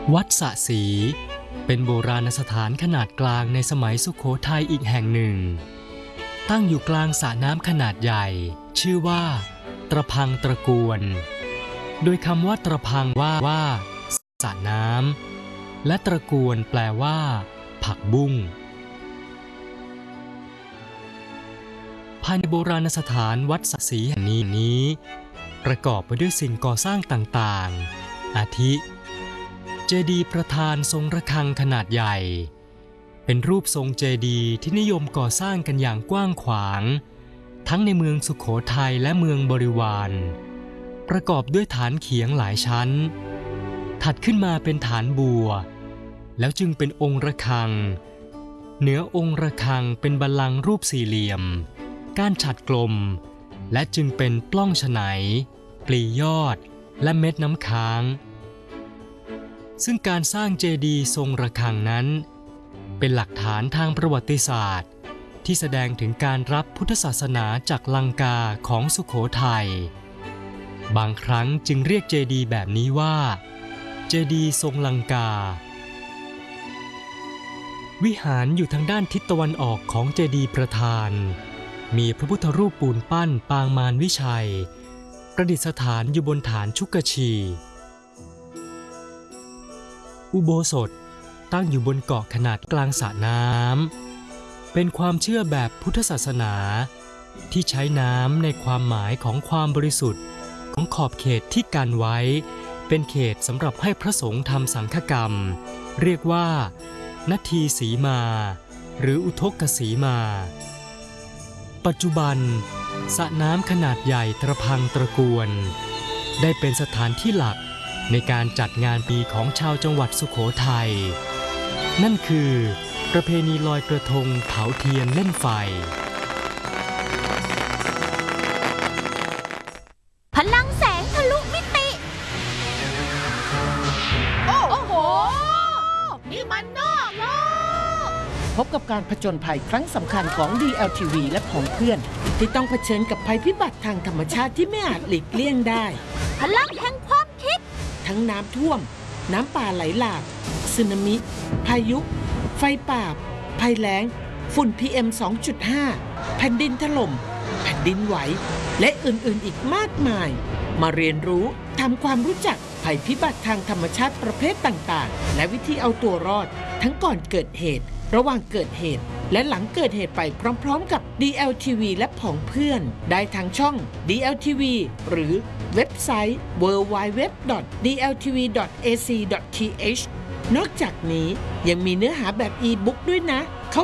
วัดสะศรีเป็นโบราณสถานขนาดกลางในสมัยสุโขทัยอีกแห่งหนึ่งตั้งอยู่กลางสระน้ำขนาดใหญ่ชื่อว่าตระพังตระกวนโดยคำว่าตระพังว่าสระน้ำและตระกวนแปลว่าผักบุ้งภายในโบราณสถานวัดสะศรีแห่งนี้ประกอบไปด้วยสิ่งก่อสร้างต่างๆอาทิเจดีย์ประธานทรงระฆังขนาดใหญ่เป็นรูปทรงเจดีย์ที่นิยมก่อสร้างกันอย่างกว้างขวางทั้งในเมืองสุโขทัยและเมืองบริวารประกอบด้วยฐานเขียงหลายชั้นถัดขึ้นมาเป็นฐานบัวแล้วจึงเป็นองค์ระฆังเหนือองค์ระฆังเป็นบัลลังก์รูปสี่เหลี่ยมก้านฉัตรกลมและจึงเป็นปล้องฉไนปลียอดและเม็ดน้ำค้างซึ่งการสร้างเจดีย์ทรงระฆังนั้นเป็นหลักฐานทางประวัติศาสตร์ที่แสดงถึงการรับพุทธศาสนาจากลังกาของสุโขทัยบางครั้งจึงเรียกเจดีย์แบบนี้ว่าเจดีย์ทรงลังกาวิหารอยู่ทางด้านทิศตะวันออกของเจดีย์ประธานมีพระพุทธรูปปูนปั้นปางมารวิชัยประดิษฐานอยู่บนฐานชุกชีอุโบสถตั้งอยู่บนเกาะขนาดกลางสระน้ำเป็นความเชื่อแบบพุทธศาสนาที่ใช้น้ำในความหมายของความบริสุทธิ์ของขอบเขตที่กันไว้เป็นเขตสำหรับให้พระสงฆ์ทำสังฆกรรมเรียกว่านาทีสีมาหรืออุทกสีมาปัจจุบันสระน้ำขนาดใหญ่ตระพังตระกวนได้เป็นสถานที่หลักในการจัดงานปีของชาวจังหวัดสุโขทัยนั่นคือประเพณีลอยกระทงเผาเทียนเล่นไฟพลังแสงทะลุมิติโอ้โหนี่มันนอกโลกพบกับการผจญภัยครั้งสำคัญของ DLTV และของเพื่อนที่ต้องเผชิญกับภัยพิบัติทางธรรมชาติที่ไม่อาจหลีกเลี่ยงได้พลังแห่งความคิดทั้งน้ำท่วมน้ำป่าไหลหลากสึนามิพายุไฟป่าภัยแล้งฝุ่น PM 2.5 แผ่นดินถล่มแผ่นดินไหวและอื่นๆอีกมากมายมาเรียนรู้ทำความรู้จักภัยพิบัติทางธรรมชาติประเภทต่างๆและวิธีเอาตัวรอดทั้งก่อนเกิดเหตุระหว่างเกิดเหตุและหลังเกิดเหตุไปพร้อมๆกับ DLTV และผองเพื่อนได้ทางช่อง DLTV หรือเว็บไซต์ www.dltv.ac.th นอกจากนี้ยังมีเนื้อหาแบบอีบุ๊กด้วยนะ